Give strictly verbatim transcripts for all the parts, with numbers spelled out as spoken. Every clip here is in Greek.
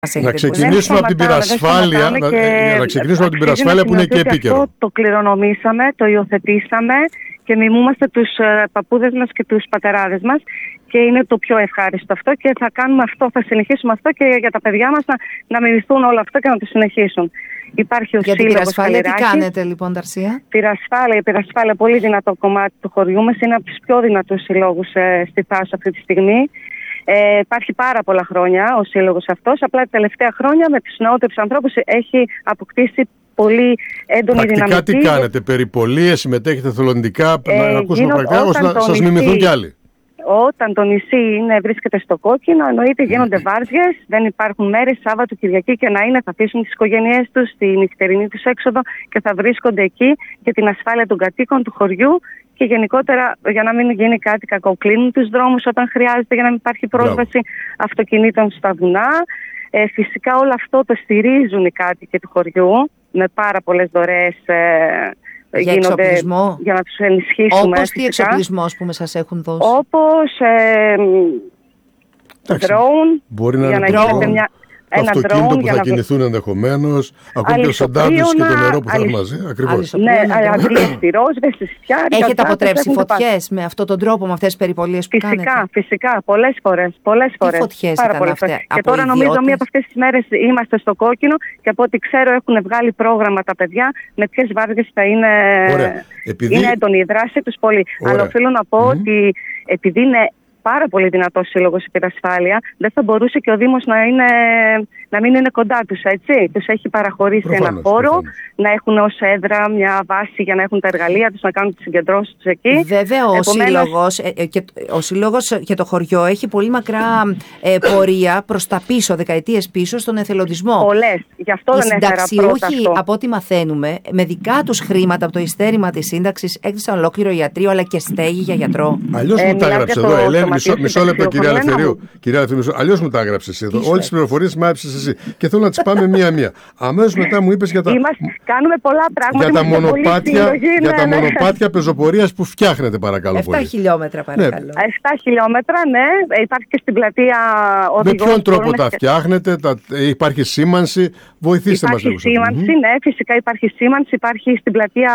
Να ξεκινήσουμε από την πυρασφάλεια, να, και... να ξεκινήσουμε από την πυρασφάλεια που είναι και επίκαιρο. Αυτό το κληρονομήσαμε, το υιοθετήσαμε και μιμούμαστε τους παππούδες μας και τους πατεράδες μας και είναι το πιο ευχάριστο αυτό και θα κάνουμε αυτό, θα συνεχίσουμε αυτό και για τα παιδιά μας να, να μιμηθούν όλο αυτό και να το συνεχίσουν. Υπάρχει ο για την πυρασφάλεια τι κάνετε λοιπόν, Ταρσία? Πυρασφάλεια, η πυρασφάλεια, πολύ δυνατό κομμάτι του χωριού μας, είναι από τους πιο δυνατούς συλλόγους ε, στη Θάσο αυτή τη στιγμή. Ε, υπάρχει πάρα πολλά χρόνια ο σύλλογος αυτός, απλά τα τελευταία χρόνια με τους νεότερους ανθρώπους έχει αποκτήσει πολύ έντονη πρακτικά δυναμική. Τι κάνετε, περιπολίες, συμμετέχετε θελοντικά, ε, να ακούσουμε πρακτικά, ώστε να σας νησί, μιμηθούν κι άλλοι. Όταν το νησί είναι, βρίσκεται στο κόκκινο, εννοείται γίνονται βάρδιες, δεν υπάρχουν μέρες, Σάββατο, Κυριακή και να είναι, θα αφήσουν τις οικογένειές τους, τη νυχτερινή τους έξοδο και θα βρίσκονται εκεί για την ασφάλεια των κατοίκων του χωριού και γενικότερα για να μην γίνει κάτι κακό. Κλείνουν τους δρόμους όταν χρειάζεται για να μην υπάρχει πρόσβαση Μπράβο. αυτοκινήτων στα βουνά. Ε, φυσικά όλο αυτό το στηρίζουν οι κάτοικοι του χωριού με πάρα πολλές δωρεές ε, για εξοπλισμό, για να τους ενισχύσουμε. Όπως τι εξοπλισμός που σας έχουν δώσει? Όπως ε, drone, μπορεί να για είναι να γίνεται μια... το ένα αυτοκίνητο drone που θα να... κινηθούν ενδεχομένως, ακόμη και ο σαντάδης και το νερό που θα έχουν μαζί. Ακριβώς. Ναι, αντλίες πυρόσβεσης, φτιάρια. Έχετε αποτρέψει φωτιές με αυτόν τον τρόπο, με αυτές τις περιπολίες που φυσικά, κάνετε? Φυσικά, φυσικά. Πολλές φορές. Πολλές φορές. Τι φωτιές ήταν αυτές? Και τώρα νομίζω μία από αυτές τις μέρες είμαστε στο κόκκινο και από ό,τι ξέρω έχουν βγάλει πρόγραμμα τα παιδιά με ποιες βάρδιες θα είναι, Επειδή... είναι έντονη η δράση τους πολύ. Ωραία. Αλλά οφείλω να πω mm-hmm. ότι επειδή είναι πάρα πολύ δυνατό σύλλογος η πυρασφάλεια, δεν θα μπορούσε και ο Δήμος να, είναι, να μην είναι κοντά τους, έτσι. Τους έχει παραχωρήσει προφανώς, ένα χώρο, προφανώς. να έχουν ως έδρα μια βάση για να έχουν τα εργαλεία τους, να κάνουν τις συγκεντρώσεις τους εκεί. Βέβαια, ο, Επομένως... σύλλογος, ε, και, ο σύλλογος και το χωριό έχει πολύ μακρά ε, πορεία προς τα πίσω, δεκαετίες πίσω, στον εθελοντισμό. Πολλές. Γι' αυτό Οι δεν έφερα πρώτα αυτό. Από ό,τι μαθαίνουμε, με δικά τους χρήματα από το ειστέρημα της σύνταξης έκτισαν ολόκληρο ιατρείο, αλλά και στέγη για γιατρό. Αλλιώς μου τα έγραψε εδώ, Ελένη. Μισό, μισό λεπτό, κυρία Ελευθερίου. Κυρία Ελευθερίου, αλλιώς μου τα έγραψες εδώ. Όλες τις πληροφορίες μου έγραψες εσύ. Και θέλω να τις πάμε μία-μία. Αμέσως μετά μου είπες για τα. Είμαστε, κάνουμε πολλά πράγματα. Για τα μονοπάτια, συλλογή, για τα ναι, μονοπάτια ναι. πεζοπορίας που φτιάχνετε, παρακαλώ. επτά χιλιόμετρα, παρακαλώ. Ναι. επτά χιλιόμετρα, ναι. Υπάρχει και στην πλατεία οδηγός. Με ποιον τρόπο τα φτιάχνετε, τα... υπάρχει σήμανση. Βοηθήστε μας λίγο. Υπάρχει σήμανση, ναι, φυσικά υπάρχει σήμανση. Υπάρχει στην πλατεία.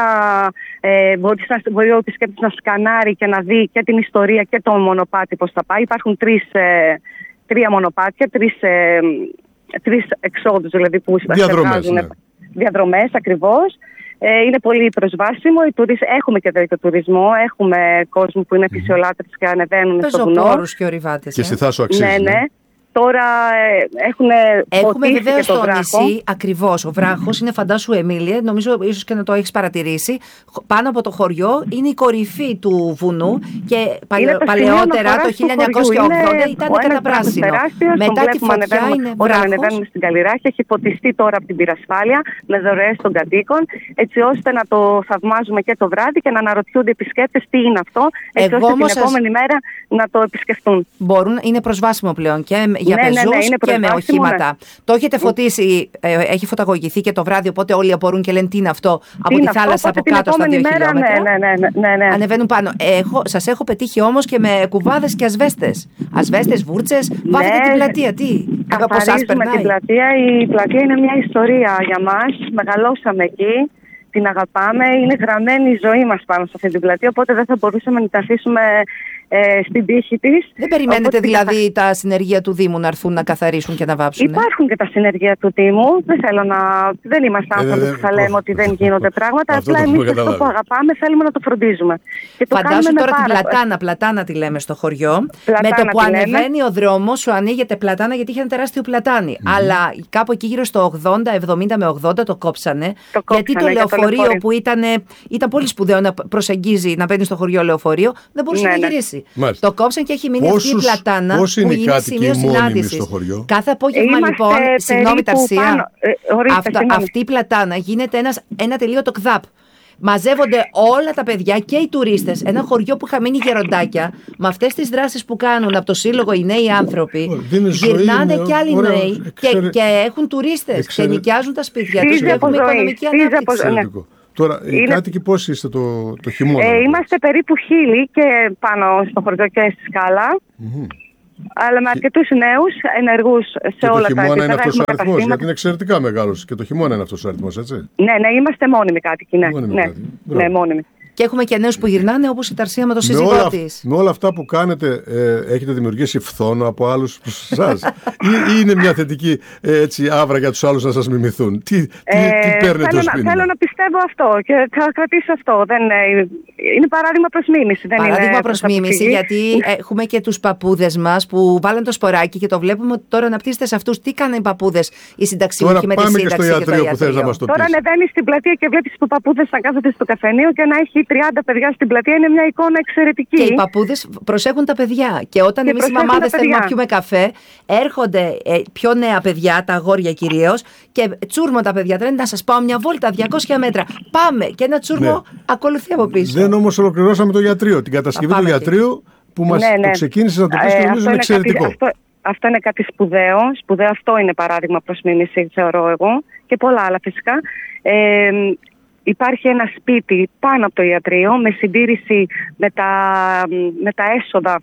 Ε, μπορεί ο επισκέπτης να σκανάρει και να δει και την ιστορία και το μονοπάτι πώς θα πάει. Υπάρχουν τρεις, ε, τρία μονοπάτια, τρεις, ε, τρεις εξόδους δηλαδή που διαδρομές, ναι. διαδρομές ακριβώς. Ε, είναι πολύ προσβάσιμο. Έχουμε και τέτοιο τουρισμό. Έχουμε κόσμο που είναι φυσιολάτρες και ανεβαίνουν στο βουνό. Πεζοπόρους και ορειβάτες. Και στη Θάσο αξίζει. Ναι, ναι. Τώρα ε, έχουν Έχουμε βεβαίως στο βράχο. νησί, ακριβώς, ο βράχος είναι, φαντάσου Εμίλια, νομίζω ίσως και να το έχεις παρατηρήσει, πάνω από το χωριό είναι η κορυφή του βουνού και παλαι, παλαιότερα το χίλια εννιακόσια ογδόντα ήταν καταπράσινο. Μετά τη φωτιά είναι βράχος. Όταν ανεβαίνουμε στην Καλλιράχη έχει φωτιστεί τώρα από την πυρασφάλεια με δωρεές των κατοίκων, έτσι ώστε να το θαυμάζουμε και το βράδυ και να αναρωτιούνται οι επισκέπτες τι είναι αυτό, έτσι Εγώ ώστε την σας... επόμενη μέρα να το επισκεφτούν. Μπορούν, είναι προσβάσιμο πλέον και για ναι, πεζούς ναι, ναι, και με οχήματα. Ναι. Το έχετε φωτίσει, ε, έχει φωταγωγηθεί και το βράδυ, οπότε όλοι απορούν και λένε τι είναι αυτό τι από είναι τη θάλασσα αυτό, από κάτω στα δύο μέρα, χιλιόμετρα. Ναι, ναι, ναι, ναι, ναι. Ανεβαίνουν πάνω. Έχω, σας έχω πετύχει όμως και με κουβάδες και ασβέστες. Ασβέστες, βούρτσες, βάφετε ναι, την πλατεία. Τι, από εσάς περνάει? Την πλατεία. Η πλατεία είναι μια ιστορία για μας. Μεγαλώσαμε εκεί. Την αγαπάμε. Είναι γραμμένη η ζωή μας πάνω σε αυτή την πλατεία, οπότε δεν θα μπορούσαμε να τα αφήσουμε ε, στην τύχη της. Δεν περιμένετε οπότε, δηλαδή θα... τα συνεργεία του Δήμου να έρθουν να καθαρίσουν και να βάψουν? Υπάρχουν και τα συνεργεία του Δήμου. Δεν θέλω να. Δεν είμαστε άνθρωποι ε, που θα λέμε ότι δεν γίνονται πράγματα. Απλά εμείς αυτό που αγαπάμε θέλουμε να το φροντίζουμε. Και το Φαντάσου τώρα πάρα... την πλατάνα, πλατάνα τη λέμε στο χωριό. Πλατάνα με το που ανεβαίνει λέμε. ο δρόμος, σου ανοίγεται πλατάνα γιατί είχε ένα τεράστιο πλατάνι. Mm. Αλλά κάπου εκεί γύρω στο ογδόντα, εβδομήντα με ογδόντα το κόψανε. Το γιατί κόψανε, το λεωφορείο το που ήταν, ήταν πολύ σπουδαίο να προσεγγίζει, να μπαίνει στο χωριό λεωφορείο, δεν μπορούσε ναι, να γυρίσει. Ναι. Το κόψαν και έχει μείνει αυτή η πλατάνα πώς που είναι είναι σημείο συνάντησης. Κάθε απόγευμα λοιπόν, συγγνώμη Ταρσία, πάνω, ε, ορίστε, αυτά, αυτή η πλατάνα γίνεται ένας, ένα τελείωτο κδάπ. Μαζεύονται όλα τα παιδιά και οι τουρίστες. Ένα χωριό που είχα μείνει γεροντάκια, με αυτές τις δράσεις που κάνουν από το σύλλογο οι νέοι άνθρωποι, γυρνάνε κι άλλοι ωραία, νέοι και, και έχουν τουρίστες εξαιρε... και νοικιάζουν τα σπίτια τους και έχουμε οικονομική ανάπτυξη. Τώρα, οι είναι... κάτοικοι πόσοι είστε το, το χειμώνα? Ε, είμαστε περίπου χίλιοι και πάνω στο χωριό και στη σκάλα. Mm-hmm. αλλά με αρκετούς νέους ενεργούς σε όλα τα επίπεδα. Και το χειμώνα είναι αυτός ο αριθμός, γιατί είναι εξαιρετικά μεγάλος. Και το χειμώνα είναι αυτός ο αριθμός, έτσι. Ναι, ναι, είμαστε μόνιμοι κάτοικοι. Ναι, μόνιμοι ναι, κάτοικοι. ναι, μόνιμοι. Και έχουμε και νέους που γυρνάνε, όπως η Ταρσία με το σύζυγό της. Με όλα αυτά που κάνετε, ε, έχετε δημιουργήσει φθόνο από άλλους εσάς, ή, ή είναι μια θετική ε, έτσι, άβρα για τους άλλους να σας μιμηθούν? Τι, τι, ε, τι παίρνετε ως πίνημα? Θέλω να πιστεύω αυτό και θα κρατήσω αυτό. Δεν, είναι παράδειγμα προς μίμηση. Δεν παράδειγμα προς μίμηση, γιατί έχουμε και τους παππούδες μας που βάλαν το σποράκι και το βλέπουμε ότι τώρα αναπτύσσεται σε αυτούς. Τι κάνουν οι παππούδες, οι συνταξιούχοι με τη σύνταξη και στο ιατρείο που θες να μας το πεις. Τώρα ανεβαίνεις στην πλατεία και βλέπεις τους παππούδες να κάθονται στο καφενείο και να έχει τριάντα παιδιά στην πλατεία. Είναι μια εικόνα εξαιρετική. Και οι παππούδες προσέχουν τα παιδιά. Και όταν εμείς οι μαμάδες θέλουμε να πιούμε καφέ, έρχονται ε, πιο νέα παιδιά, τα αγόρια κυρίως, και τσούρμο τα παιδιά. Λένε να σας πάω μια βόλτα διακόσια μέτρα. Πάμε. Και ένα τσούρμο ναι. ακολουθεί από πίσω. Δεν όμως ολοκληρώσαμε το ιατρείο. Την κατασκευή του ιατρείου που μας ναι, ναι. το ξεκίνησε να το πεις και ε, νομίζω είναι εξαιρετικό. Κάτι, αυτό, αυτό είναι κάτι σπουδαίο. Σπουδαίο αυτό είναι παράδειγμα προς μίμηση, θεωρώ εγώ. Και πολλά άλλα φυσικά. Ε, Υπάρχει ένα σπίτι πάνω από το ιατρείο με συντήρηση με τα, με τα έσοδα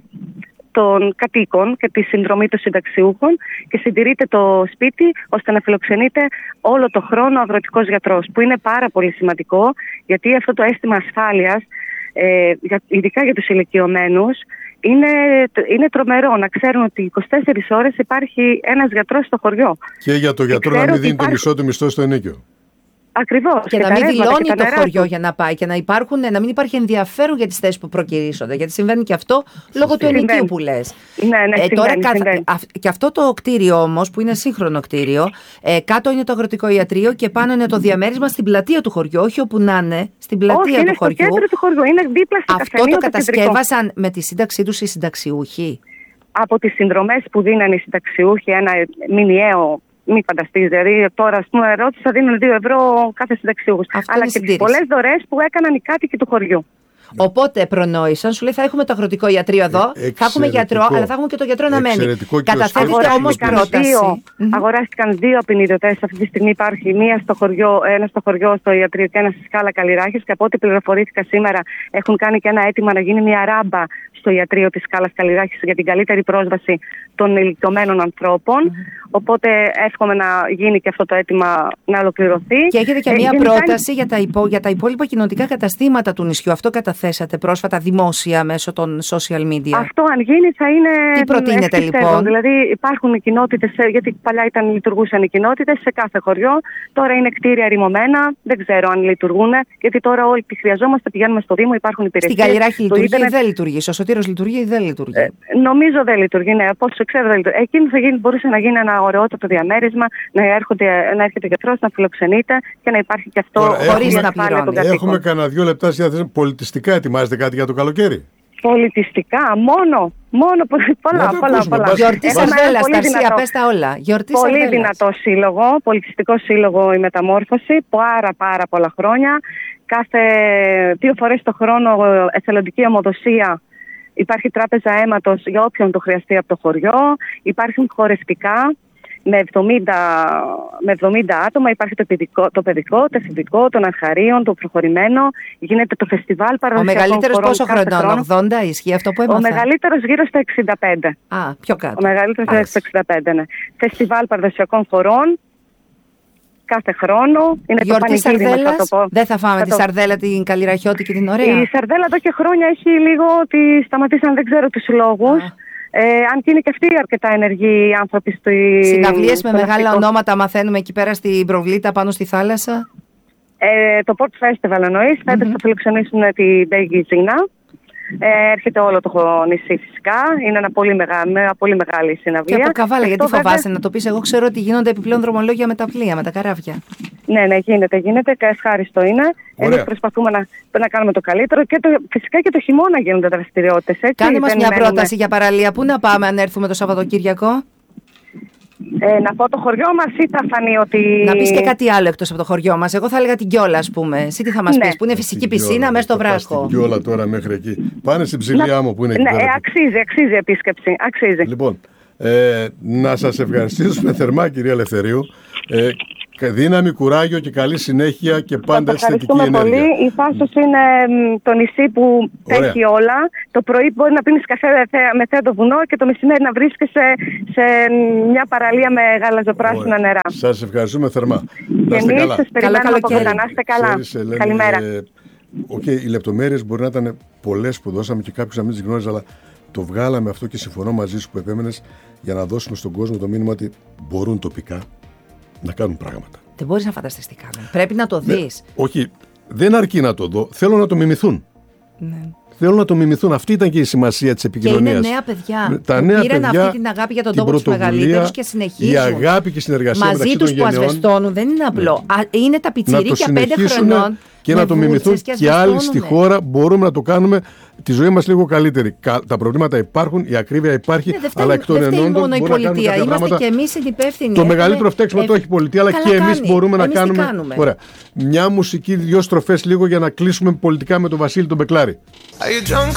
των κατοίκων και τη συνδρομή των συνταξιούχων και συντηρείται το σπίτι ώστε να φιλοξενείται όλο το χρόνο ο αγροτικός γιατρός, που είναι πάρα πολύ σημαντικό, γιατί αυτό το αίσθημα ασφάλειας, ε, ειδικά για τους ηλικιωμένους, είναι, είναι τρομερό να ξέρουν ότι είκοσι τέσσερις ώρες υπάρχει ένας γιατρός στο χωριό. Και για το γιατρό να μην δίνει υπάρχει... το μισό του μισθό στο ενίκιο. Ακριβώς. Και, και να μην δηλώνει το χωριό του για να πάει και να, υπάρχουν, να μην υπάρχει ενδιαφέρον για τις θέσεις που προκυρήσονται. Γιατί συμβαίνει και αυτό λόγω του ενοικίου που λες. Ναι, ναι, ε, συμβαίνει, τώρα, συμβαίνει. Α, και αυτό το κτίριο όμως, που είναι σύγχρονο κτίριο, ε, κάτω είναι το αγροτικό ιατρείο και πάνω είναι το διαμέρισμα στην πλατεία του χωριού. Όχι όπου να είναι, στην πλατεία όχι, του χωριού. Είναι στο κέντρο του χωριού, είναι δίπλα στο αυτό καφενείο, το κατασκεύασαν με τη σύνταξή τους οι συνταξιούχοι. Από τις συνδρομές που δίνανε οι συνταξιούχοι, ένα μηνιαίο. Μην φανταστείς, δηλαδή τώρα ας πούμε ρώτησα δίνουν δύο ευρώ κάθε συνταξιούχος. Αλλά και τις πολλές δωρές που έκαναν οι κάτοικοι του χωριού. Οπότε προνόησαν, σου λέει θα έχουμε το αγροτικό ιατρείο εδώ, ε, θα έχουμε γιατρό, αλλά θα έχουμε και το γιατρό να μένει. Καταθέτεται όμως πρόταση. Δύο, mm-hmm. Αγοράστηκαν δύο απεινιδωτές. Αυτή τη στιγμή υπάρχει μία στο χωριό, ένα στο χωριό στο ιατρείο και ένα στη Σκάλα Καλλιράχης. Και από ό,τι πληροφορήθηκα σήμερα, έχουν κάνει και ένα αίτημα να γίνει μια ράμπα στο ιατρείο της Σκάλας Καλλιράχης για την καλύτερη πρόσβαση των ηλικιωμένων ανθρώπων. Mm-hmm. Οπότε εύχομαι να γίνει και αυτό το αίτημα να ολοκληρωθεί. Και έχετε και μια ε, πρόταση κάνει... για, τα υπό, για τα υπόλοιπα κοινωνικά καταστήματα του νησιού. Αυτό καταθέσατε πρόσφατα δημόσια μέσω των social media. Αυτό αν γίνει θα είναι. Τι προτείνετε λοιπόν? Δηλαδή υπάρχουν οι κοινότητες, γιατί παλιά ήταν, λειτουργούσαν οι κοινότητες σε κάθε χωριό. Τώρα είναι κτίρια ρημωμένα. Δεν ξέρω αν λειτουργούν. Γιατί τώρα όλοι τι χρειαζόμαστε, πηγαίνουμε στο Δήμο, υπάρχουν υπηρεσίες. Στην Καλλιράχη λειτουργεί ίντερνετ... ή δεν λειτουργεί? Ο Σωτήρος λειτουργεί ή δεν λειτουργεί? Ε, νομίζω δεν λειτουργεί. Ναι, πόσο ξέρω δεν λειτουργεί. Εκείνο θα γίνει, μπορούσε να γίνει ένα ωραιότατο διαμέρισμα, να, έρχονται, να έρχεται ο γιατρός, να φιλοξενείται και να υπάρχει και αυτό χωρίς να πληρώνει. Έχουμε κανένα δύο λεπτά στη διάθεση. Πολιτιστικά ετοιμάζετε κάτι για το καλοκαίρι? Πολιτιστικά, μόνο. Μόνο πολλά, πολλά, πολλά. Γιορτή Σαρδέλας, Ταρσία, πες τα όλα. Γιορτή πολύ Σαρδέλας. Δυνατό σύλλογο, πολιτιστικό σύλλογο η Μεταμόρφωση, πάρα πάρα πολλά χρόνια. Κάθε δύο φορές το χρόνο εθελοντική αιμοδοσία. Υπάρχει τράπεζα αίματος για όποιον το χρειαστεί από το χωριό. Υπάρχουν χορευτικά με εβδομήντα, με εβδομήντα άτομα. Υπάρχει το παιδικό, το, παιδικό, το εφηβικό, των αρχαρίων, το προχωρημένο. Γίνεται το φεστιβάλ παραδοσιακών χωρών. Ο μεγαλύτερος πόσο χρονών? ογδόντα, ισχύει αυτό που έμαθα? Ο μεγαλύτερος γύρω στα εξήντα πέντε. Α, πιο κάτω. Ο μεγαλύτερος γύρω στα εξήντα πέντε, ναι. Φεστιβάλ παραδοσιακών χωρών. Κάθε χρόνο. Είναι γιορτή Σαρδέλας. Δεν θα φάμε θα τη το... σαρδέλα την καλλιραχιώτικη την ωραία? Η σαρδέλα εδώ και χρόνια έχει λίγο ότι σταματήσαν, δεν ξέρω τους λόγους. Ε, αν και είναι και αυτοί αρκετά ενεργοί οι άνθρωποι στο. Συναυλίες με μεγάλα ναυτικό. Ονόματα μαθαίνουμε εκεί πέρα στην Προβλήτα πάνω στη θάλασσα. Ε, το Port Festival εννοείς. Mm-hmm. Φέτος θα φιλοξενήσουν την Μπέγγι Ζίνα. Ε, έρχεται όλο το νησί φυσικά. Είναι ένα πολύ μεγα, μια πολύ μεγάλη συναυλία. Και από Καβάλα, γιατί αυτό φοβάσαι βέβαια... να το πεις? Εγώ ξέρω ότι γίνονται επιπλέον δρομολόγια με τα πλοία, με τα καράβια. Ναι, ναι, γίνεται, γίνεται και ευχάριστο είναι. Εμείς προσπαθούμε να, να κάνουμε το καλύτερο και το, φυσικά και το χειμώνα γίνονται δραστηριότητες. Κάνε μας μια μένουμε... πρόταση για παραλία. Πού να πάμε αν έρθουμε το Σαββατοκύριακο? Ε, να πω το χωριό μας ή θα φανεί ότι. Να πεις και κάτι άλλο εκτός από το χωριό μας. Εγώ θα έλεγα την Κιόλα, ας πούμε. Εσύ τι θα μας ναι. πεις? Που είναι φυσική πισίνα μέσα στο βράχο. Την Κιόλα τώρα μέχρι εκεί. Πάνε στην Ψηλή Άμμο που είναι εκεί. Ναι, πέρα. Ε, αξίζει, αξίζει επίσκεψη. Αξίζει. Λοιπόν, ε, να σας ευχαριστήσουμε θερμά, κυρία Ελευθερίου. Ε, Δύναμη, κουράγιο και καλή συνέχεια και πάντα έτσι θετική ενέργεια. ενέργεια. Πολύ. Η Θάσος είναι το νησί που έχει όλα. Το πρωί μπορεί να πίνεις καφέ με θέα το βουνό και το μεσημέρι να βρίσκεσαι σε μια παραλία με γαλαζοπράσινα νερά. Σας ευχαριστούμε θερμά. Και εμείς σας περιμένουμε από κοντά. Να είστε καλά. Ξέρεις, καλημέρα. Ε, okay, οι λεπτομέρειες μπορεί να ήταν πολλές που δώσαμε και κάποιος να μην τις γνώριζε, αλλά το βγάλαμε αυτό και συμφωνώ μαζί σου που επέμενες για να δώσουμε στον κόσμο το μήνυμα ότι μπορούν τοπικά να κάνουν πράγματα. Δεν μπορείς να φανταστείς τι κάνουν. Πρέπει να το δεις. Ναι, όχι, δεν αρκεί να το δω. Θέλω να το μιμηθούν. Ναι. Θέλω να το μιμηθούν. Αυτή ήταν και η σημασία της επικοινωνίας. Και είναι νέα παιδιά. Τα νέα πήραν παιδιά, αυτή την αγάπη για τον τόπο τους μεγαλύτερους και συνεχίζουν. Η αγάπη και η συνεργασία μαζί μεταξύ τους των που γενεών. ασβεστώνουν δεν είναι απλό. Ναι. Είναι τα πιτσιρίκια πέντε χρονών. Και να το μιμηθούν και, και άλλοι στη χώρα. Μπορούμε να το κάνουμε τη ζωή μας λίγο καλύτερη. Τα προβλήματα υπάρχουν, η ακρίβεια υπάρχει, ναι, φταίει, αλλά εκ των ενόντων μόνο η πολιτεία. Είμαστε και εμείς συνυπεύθυνοι. Το μεγαλύτερο φταίξιμο το έχει η πολιτεία, αλλά και εμείς μπορούμε να κάνουμε. Ωραία. Μια μουσική, δυο στροφές λίγο για να κλείσουμε πολιτικά με τον Βασίλη τον Μπεκλάρη.